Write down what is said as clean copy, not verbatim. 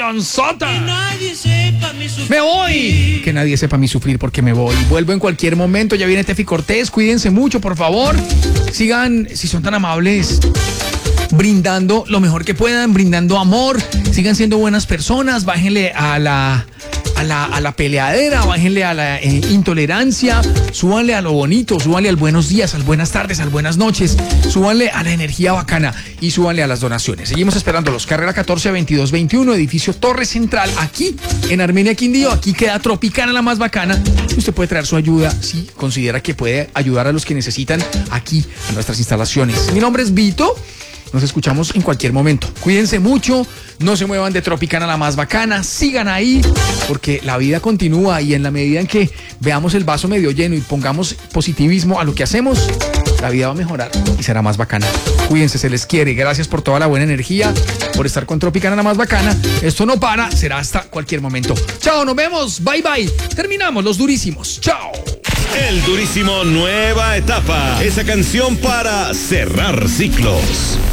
Sota. Me voy. Que nadie sepa mi sufrir porque me voy. Vuelvo en cualquier momento. Ya viene Tefi Cortés. Cuídense mucho, por favor. Sigan, si son tan amables, brindando lo mejor que puedan, brindando amor. Sigan siendo buenas personas. Bájenle a la peleadera, bájenle a la intolerancia, súbanle a lo bonito, súbanle al buenos días, al buenas tardes, al buenas noches, súbanle a la energía bacana y súbanle a las donaciones. Seguimos esperándolos. Carrera 14 2221, edificio Torre Central, aquí en Armenia, Quindío. Aquí queda Tropicana, la más bacana. Usted puede traer su ayuda si considera que puede ayudar a los que necesitan aquí en nuestras instalaciones. Mi nombre es Vito. Nos escuchamos en cualquier momento. Cuídense mucho, no se muevan de Tropicana, la más bacana, sigan ahí, porque la vida continúa y en la medida en que veamos el vaso medio lleno y pongamos positivismo a lo que hacemos, la vida va a mejorar y será más bacana. Cuídense, se les quiere. Gracias por toda la buena energía, por estar con Tropicana, la más bacana. Esto no para, será hasta cualquier momento. Chao, nos vemos, bye bye. Terminamos los durísimos. Chao. El Durísimo Nueva Etapa. Esa canción para cerrar ciclos.